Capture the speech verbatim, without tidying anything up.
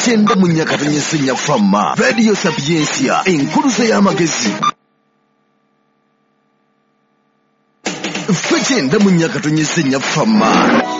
gyenda mu nnyakatonyesenya famma radio sapiensia enkuluze y'amagezi ffe gyenda mu nnyakatonyesenya famma